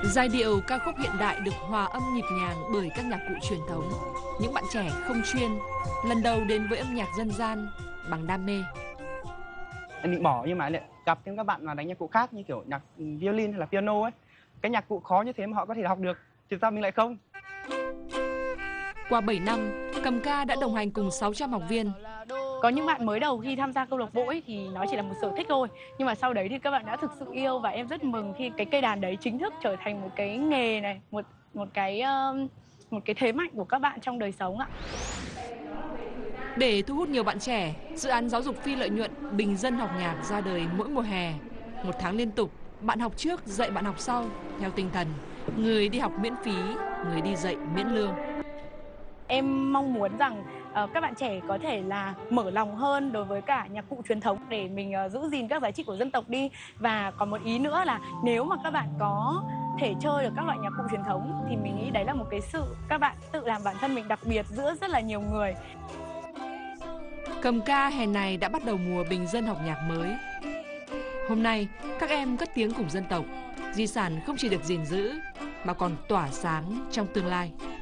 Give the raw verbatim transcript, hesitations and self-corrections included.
Giai điệu ca khúc hiện đại được hòa âm nhịp nhàng bởi các nhạc cụ truyền thống. Những bạn trẻ không chuyên lần đầu đến với âm nhạc dân gian bằng đam mê. Em định bỏ nhưng mà lại gặp thêm các bạn mà đánh nhạc cụ khác như kiểu nhạc violin hay là piano ấy. Cái nhạc cụ khó như thế mà họ có thể học được, thì sao mình lại không? Qua bảy năm, Cầm Ca đã đồng hành cùng sáu trăm học viên. Có những bạn mới đầu khi tham gia câu lạc bộ ấy thì nó chỉ là một sở thích thôi, nhưng mà sau đấy thì các bạn đã thực sự yêu, và em rất mừng khi cái cây đàn đấy chính thức trở thành một cái nghề này, một một cái um, một cái thế mạnh của các bạn trong đời sống ạ. Để thu hút nhiều bạn trẻ, dự án giáo dục phi lợi nhuận Bình Dân Học Nhạc ra đời mỗi mùa hè. Một tháng liên tục, bạn học trước dạy bạn học sau, theo tinh thần người đi học miễn phí, người đi dạy miễn lương. Em mong muốn rằng uh, các bạn trẻ có thể là mở lòng hơn đối với cả nhạc cụ truyền thống để mình uh, giữ gìn các giá trị của dân tộc đi. Và còn một ý nữa là nếu mà các bạn có thể chơi được các loại nhạc cụ truyền thống thì mình nghĩ đấy là một cái sự các bạn tự làm bản thân mình đặc biệt giữa rất là nhiều người. Cầm Ca hè này đã bắt đầu mùa Bình Dân Học Nhạc mới. Hôm nay, các em cất tiếng cùng dân tộc. Di sản không chỉ được gìn giữ mà còn tỏa sáng trong tương lai.